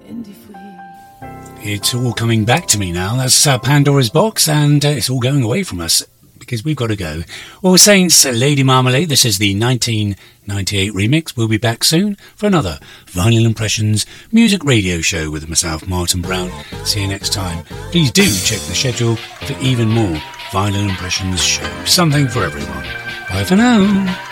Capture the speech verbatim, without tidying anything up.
It's all coming back to me now. That's uh, Pandora's Box, and uh, it's all going away from us because we've got to go. All Saints, Lady Marmalade. This is the nineteen ninety-eight remix. We'll be back soon for another Vinyl Impressions music radio show with myself, Martin Brown. See you next time. Please do check the schedule for even more Vinyl Impressions shows. Something for everyone. Bye for now.